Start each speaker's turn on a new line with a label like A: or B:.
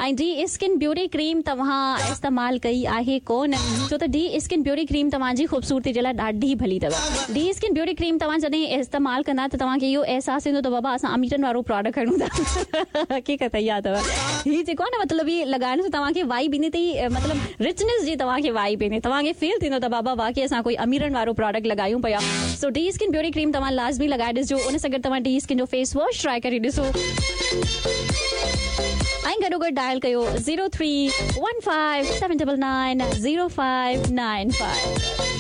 A: ऐं D skin beauty cream तव्हां इस्तेमालु कई आहे कोन, छो त डी स्किन ब्यूटी क्रीम तव्हांजी ख़ूबसूरती जे लाइ ॾाढी भली अथव। डी स्किन ब्यूटी क्रीम तव्हां जॾहिं इस्तेमालु कंदा त तव्हांखे इहो अहसासु थींदो त बाबा असां अमीरनि वारो प्रोडक्ट खणूं था। हक़ीक़त इहा अथव। हीअ जेको आहे न मतिलबु हीअ लॻाइण सां तव्हांखे वाइब ईंदी अथई, मतिलबु रिचनेस जी तव्हांखे वाइब ईंदी, तव्हांखे फील थींदो त बाबा वाकई असां कोई अमीरनि वारो प्रोडक्ट लॻायूं पिया। सो डी स्किन ब्यूटी क्रीम तव्हां लाज़मी लॻाए ॾिसजो। उन सां गॾु तव्हां डी स्किन जो फेस वॉश ट्राई करे ॾिसो ऐं गॾोगॾु डायल कयो 031579905995।